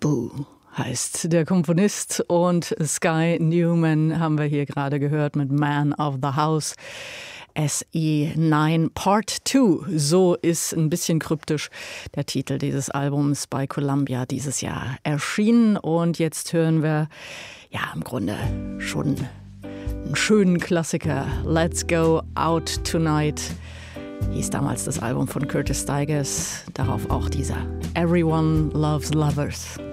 Boo heißt der Komponist, und Sky Newman haben wir hier gerade gehört mit Man of the House. SE9 Part 2, so ist ein bisschen kryptisch der Titel dieses Albums bei Columbia dieses Jahr erschienen. Und jetzt hören wir ja im Grunde schon einen schönen Klassiker. Let's Go Out Tonight hieß damals das Album von Curtis Stigers, darauf auch dieser Everyone Loves Lovers.